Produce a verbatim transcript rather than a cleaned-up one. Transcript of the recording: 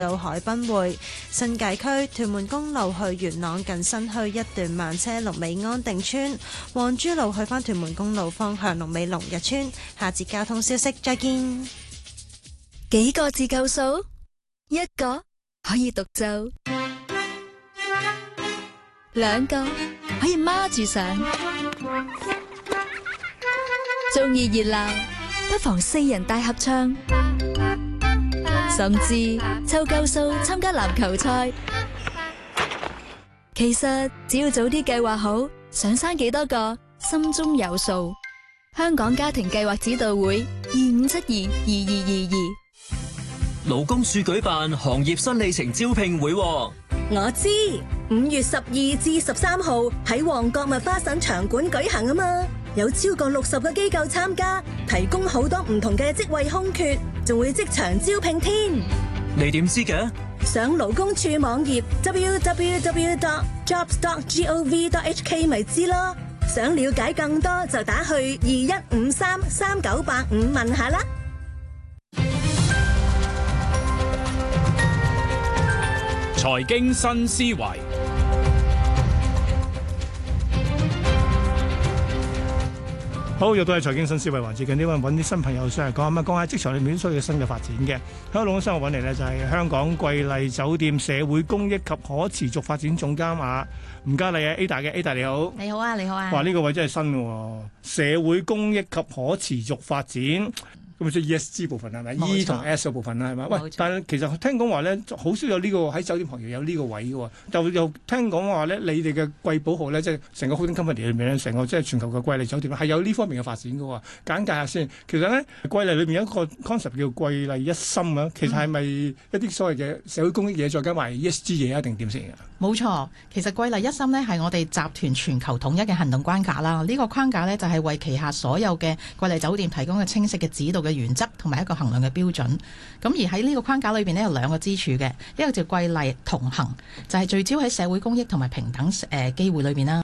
到海濱匯，新界區屯門公路去元朗近新墟一段慢車，龍尾安定村；黃珠路去返屯門公路方向，龍尾龍日村。下節交通消息，再見。 幾個字夠數？一個可以獨奏，兩個可以孖住上。中意熱鬧，不妨四人大合唱。甚至湊夠數參加籃球賽，其實只要早啲計劃好，想生幾多個，心中有數。香港家庭計劃指導會二五七二二二二二。 勞工處舉辦行業新里程招聘會， 我知五月十二至十三號喺旺角麥花臣場館舉行啊嘛，有超過六十個機構參加，提供好多唔同嘅職位空缺，仲會即場招聘添。 你點知嘅？ 上勞工處網頁 double-u double-u double-u dot jobs dot gov dot h k 咪知咯。想了解更多就打去二一五三三九八五問下啦。 財經新思維， 好，又到係財經新思維環節嘅，呢位揾啲新朋友上嚟講，咁啊講下職場裏面需要新嘅發展嘅。喺龍生我揾嚟呢，就係香港桂麗酒店社會公益及可持續發展總監啊吳嘉麗啊 Ada 嘅 Ada 你好。 你好啊，你好啊。 哇，呢、這個位真係新嘅喎，社會公益及可持續發展。咁即係 E S G 部分係咪 ？E 同 S 嘅部分啦係咪？喂，但係其實聽講話咧，好少有呢、這個喺酒店行業有呢個位嘅喎。就又聽講話咧，你哋嘅貴寶號咧，即係成個 holding company 裏面咧，成個即係全球嘅桂麗酒店係有呢方面嘅發展嘅喎。簡介下先，其實咧桂麗裏面有一個 concept 叫桂麗一心啊，其實係咪一啲所謂嘅社會公益嘢，再加埋 E S G 嘢啊，定點先？ 冇錯，其實桂麗一心呢係我哋集團全球統一嘅行動關卡啦。呢、這個框架呢，就係、是、為旗下所有嘅桂麗酒店提供嘅清晰嘅指導嘅原則同埋一個衡量嘅標準。咁而喺呢個框架裏邊呢，有兩個支柱嘅，一個叫桂麗同行，就係、是、聚焦喺社會公益同埋平等誒機會裏邊啦。